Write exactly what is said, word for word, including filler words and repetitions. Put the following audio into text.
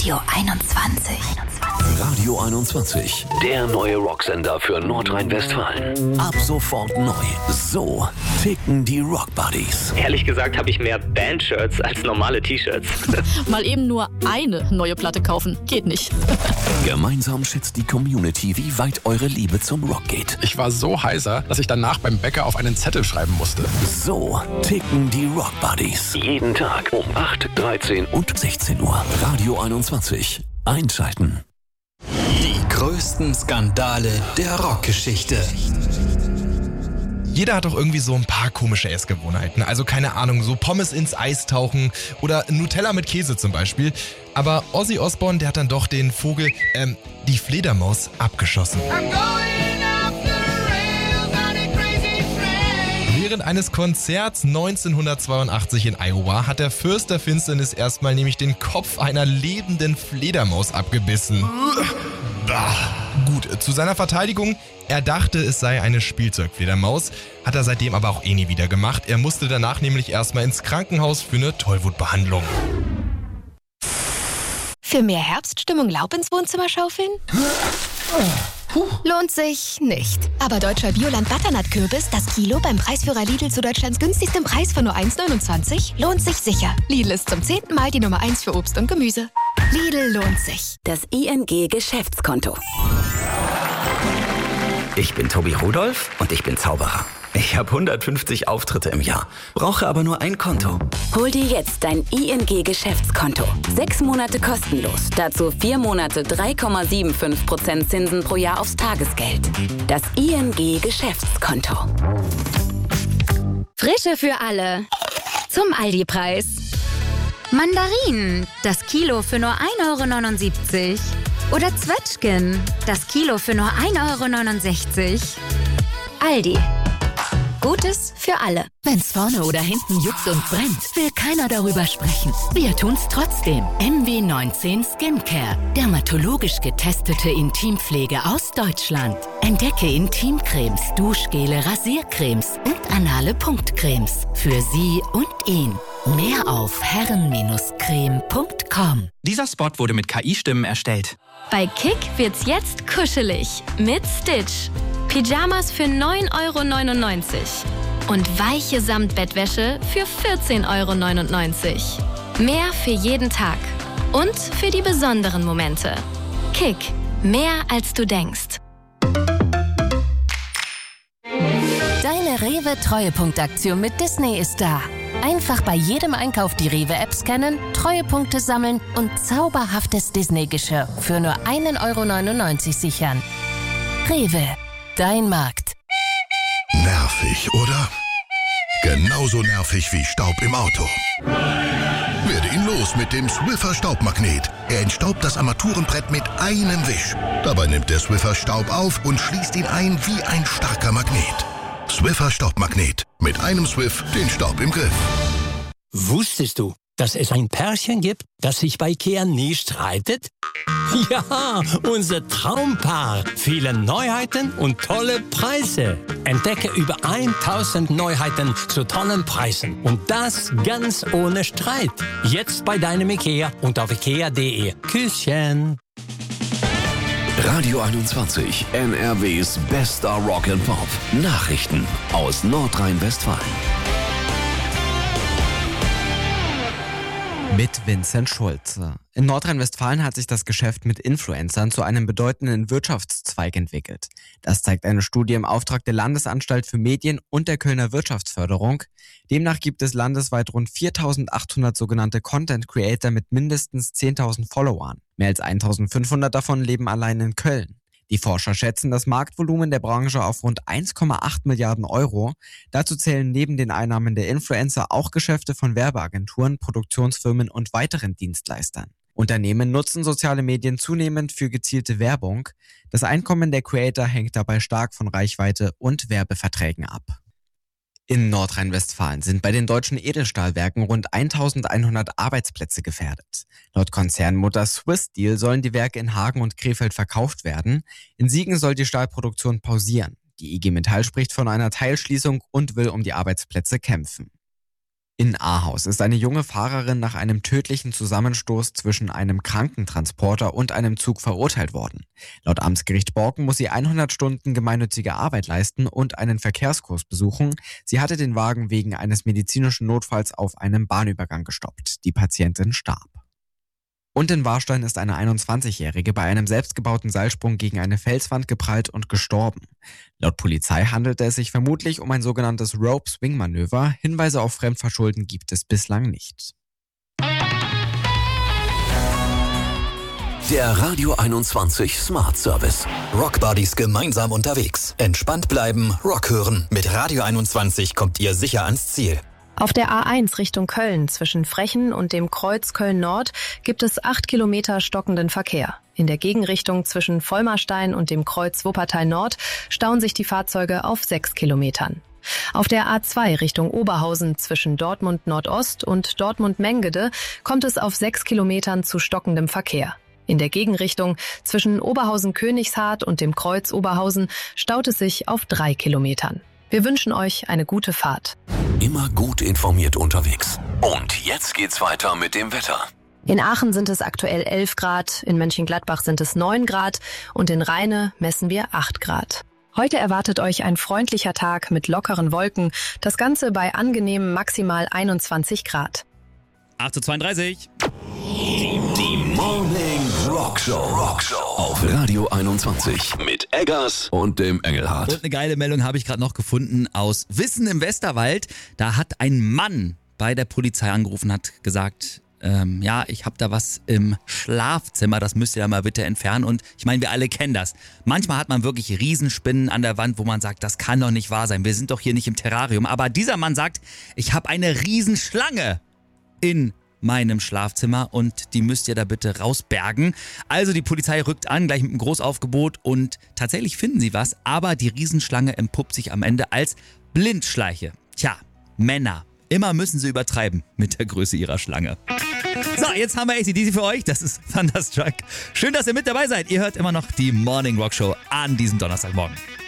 Radio einundzwanzig. Radio einundzwanzig, der neue Rocksender für Nordrhein-Westfalen. Ab sofort neu. So ticken die Rock Buddies. Ehrlich gesagt habe ich mehr Band-Shirts als normale T-Shirts. Mal eben nur eine neue Platte kaufen, geht nicht. Gemeinsam schätzt die Community, wie weit eure Liebe zum Rock geht. Ich war so heiser, dass ich danach beim Bäcker auf einen Zettel schreiben musste. So ticken die Rock Buddies. Jeden Tag um acht, dreizehn und sechzehn Uhr. Radio einundzwanzig. Einschalten. Die größten Skandale der Rockgeschichte. Jeder hat doch irgendwie so ein paar komische Essgewohnheiten. Also keine Ahnung, so Pommes ins Eis tauchen oder Nutella mit Käse zum Beispiel. Aber Ozzy Osbourne, der hat dann doch den Vogel, ähm, die Fledermaus abgeschossen. Während eines Konzerts neunzehnhundertzweiundachtzig in Iowa hat der Fürst der Finsternis erstmal nämlich den Kopf einer lebenden Fledermaus abgebissen. Gut, zu seiner Verteidigung, er dachte, es sei eine Spielzeugfledermaus, hat er seitdem aber auch eh nie wieder gemacht. Er musste danach nämlich erstmal ins Krankenhaus für eine Tollwutbehandlung. Für mehr Herbststimmung Laub ins Wohnzimmer schaufeln? Lohnt sich nicht. Aber deutscher Bioland Butternut-Kürbis, das Kilo beim Preisführer Lidl zu Deutschlands günstigstem Preis von nur eins neunundzwanzig, lohnt sich sicher. Lidl ist zum zehnten Mal die Nummer eins für Obst und Gemüse. Lidl lohnt sich. Das I N G-Geschäftskonto. Ich bin Tobi Rudolph und ich bin Zauberer. Ich habe hundertfünfzig Auftritte im Jahr, brauche aber nur ein Konto. Hol dir jetzt dein I N G-Geschäftskonto. Sechs Monate kostenlos. Dazu vier Monate drei Komma fünfundsiebzig Prozent Zinsen pro Jahr aufs Tagesgeld. Das I N G-Geschäftskonto. Frische für alle. Zum Aldi-Preis. Mandarinen, das Kilo für nur ein Euro neunundsiebzig. Oder Zwetschgen, das Kilo für nur ein Euro neunundsechzig. Aldi. Gutes für alle. Wenn's vorne oder hinten juckt und brennt, will keiner darüber sprechen. Wir tun's trotzdem. M W neunzehn Skincare. Dermatologisch getestete Intimpflege aus Deutschland. Entdecke Intimcremes, Duschgele, Rasiercremes und anale Punktcremes. Für Sie und ihn. Mehr auf herren Creme punkt com. Dieser Spot wurde mit K I-Stimmen erstellt. Bei Kick wird's jetzt kuschelig. Mit Stitch. Pyjamas für neun Euro neunundneunzig. Und weiche Samtbettwäsche für vierzehn Euro neunundneunzig. Mehr für jeden Tag. Und für die besonderen Momente. Kick. Mehr als du denkst. Deine Rewe-Treuepunktaktion mit Disney ist da. Einfach bei jedem Einkauf die Rewe-App scannen, Treuepunkte sammeln und zauberhaftes Disney-Geschirr für nur ein Euro neunundneunzig sichern. Rewe, dein Markt. Nervig, oder? Genauso nervig wie Staub im Auto. Werde ihn los mit dem Swiffer Staubmagnet. Er entstaubt das Armaturenbrett mit einem Wisch. Dabei nimmt der Swiffer Staub auf und schließt ihn ein wie ein starker Magnet. Swiffer Staubmagnet. Mit einem Swiff den Staub im Griff. Wusstest du, dass es ein Pärchen gibt, das sich bei Ikea nie streitet? Ja, unser Traumpaar. Viele Neuheiten und tolle Preise. Entdecke über tausend Neuheiten zu tollen Preisen. Und das ganz ohne Streit. Jetzt bei deinem Ikea und auf ikea punkt de. Küsschen. Radio einundzwanzig, N R Ws bester Rock and Pop. Nachrichten aus Nordrhein-Westfalen. Mit Vincent Schulze. In Nordrhein-Westfalen hat sich das Geschäft mit Influencern zu einem bedeutenden Wirtschaftszweig entwickelt. Das zeigt eine Studie im Auftrag der Landesanstalt für Medien und der Kölner Wirtschaftsförderung. Demnach gibt es landesweit rund viertausendachthundert sogenannte Content Creator mit mindestens zehntausend Followern. Mehr als eintausendfünfhundert davon leben allein in Köln. Die Forscher schätzen das Marktvolumen der Branche auf rund eins Komma acht Milliarden Euro. Dazu zählen neben den Einnahmen der Influencer auch Geschäfte von Werbeagenturen, Produktionsfirmen und weiteren Dienstleistern. Unternehmen nutzen soziale Medien zunehmend für gezielte Werbung. Das Einkommen der Creator hängt dabei stark von Reichweite und Werbeverträgen ab. In Nordrhein-Westfalen sind bei den deutschen Edelstahlwerken rund eintausendeinhundert Arbeitsplätze gefährdet. Laut Konzernmutter Swiss Steel sollen die Werke in Hagen und Krefeld verkauft werden. In Siegen soll die Stahlproduktion pausieren. Die I G Metall spricht von einer Teilschließung und will um die Arbeitsplätze kämpfen. In Ahaus ist eine junge Fahrerin nach einem tödlichen Zusammenstoß zwischen einem Krankentransporter und einem Zug verurteilt worden. Laut Amtsgericht Borken muss sie hundert Stunden gemeinnützige Arbeit leisten und einen Verkehrskurs besuchen. Sie hatte den Wagen wegen eines medizinischen Notfalls auf einem Bahnübergang gestoppt. Die Patientin starb. Und in Warstein ist eine einundzwanzigjährige bei einem selbstgebauten Seilsprung gegen eine Felswand geprallt und gestorben. Laut Polizei handelte es sich vermutlich um ein sogenanntes Rope-Swing-Manöver. Hinweise auf Fremdverschulden gibt es bislang nicht. Der Radio einundzwanzig Smart Service. Rockbuddies gemeinsam unterwegs. Entspannt bleiben, Rock hören. Mit Radio einundzwanzig kommt ihr sicher ans Ziel. Auf der A eins Richtung Köln zwischen Frechen und dem Kreuz Köln-Nord gibt es acht Kilometer stockenden Verkehr. In der Gegenrichtung zwischen Vollmarstein und dem Kreuz Wuppertal-Nord stauen sich die Fahrzeuge auf sechs Kilometern. Auf der A zwei Richtung Oberhausen zwischen Dortmund Nordost und Dortmund-Mengede kommt es auf sechs Kilometern zu stockendem Verkehr. In der Gegenrichtung zwischen Oberhausen-Königshardt und dem Kreuz Oberhausen staut es sich auf drei Kilometern. Wir wünschen euch eine gute Fahrt. Immer gut informiert unterwegs. Und jetzt geht's weiter mit dem Wetter. In Aachen sind es aktuell elf Grad, in Mönchengladbach sind es neun Grad und in Rheine messen wir acht Grad. Heute erwartet euch ein freundlicher Tag mit lockeren Wolken, das Ganze bei angenehmen maximal einundzwanzig Grad. acht Uhr zweiunddreißig. Die, die Morning Rock Show. Rock Show auf Radio einundzwanzig mit Eggers und dem Engelhardt. Und eine geile Meldung habe ich gerade noch gefunden aus Wissen im Westerwald. Da hat ein Mann bei der Polizei angerufen, hat gesagt, ähm, ja, ich habe da was im Schlafzimmer, das müsst ihr da mal bitte entfernen. Und ich meine, wir alle kennen das. Manchmal hat man wirklich Riesenspinnen an der Wand, wo man sagt, das kann doch nicht wahr sein. Wir sind doch hier nicht im Terrarium. Aber dieser Mann sagt, ich habe eine Riesenschlange in meinem Schlafzimmer und die müsst ihr da bitte rausbergen. Also die Polizei rückt an, gleich mit einem Großaufgebot und tatsächlich finden sie was, aber die Riesenschlange entpuppt sich am Ende als Blindschleiche. Tja, Männer, immer müssen sie übertreiben mit der Größe ihrer Schlange. So, jetzt haben wir A C D C für euch, das ist Thunderstruck. Schön, dass ihr mit dabei seid. Ihr hört immer noch die Morning Rock Show an diesem Donnerstagmorgen.